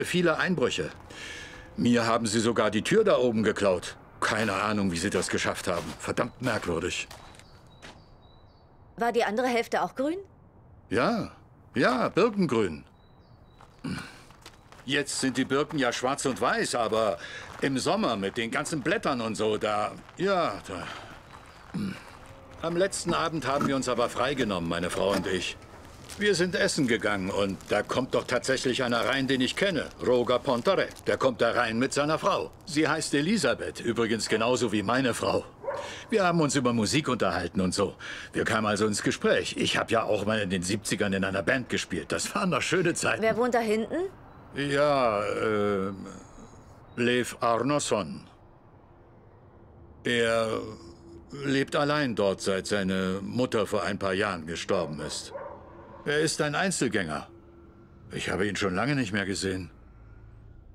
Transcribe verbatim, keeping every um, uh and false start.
Viele Einbrüche. Mir haben sie sogar die Tür da oben geklaut. Keine Ahnung, wie sie das geschafft haben. Verdammt merkwürdig. War die andere Hälfte auch grün? Ja, ja, birkengrün. Jetzt sind die Birken ja schwarz und weiß, aber im Sommer mit den ganzen Blättern und so, da... Ja, da... Am letzten Abend haben wir uns aber freigenommen, meine Frau und ich. Wir sind essen gegangen und da kommt doch tatsächlich einer rein, den ich kenne. Roger Pontare. Der kommt da rein mit seiner Frau. Sie heißt Elisabeth, übrigens genauso wie meine Frau. Wir haben uns über Musik unterhalten und so. Wir kamen also ins Gespräch. Ich habe ja auch mal in den siebzigern in einer Band gespielt. Das waren noch schöne Zeiten. Wer wohnt da hinten? Ja, äh, Lev Arnoson. Er lebt allein dort, seit seine Mutter vor ein paar Jahren gestorben ist. Er ist ein Einzelgänger. Ich habe ihn schon lange nicht mehr gesehen.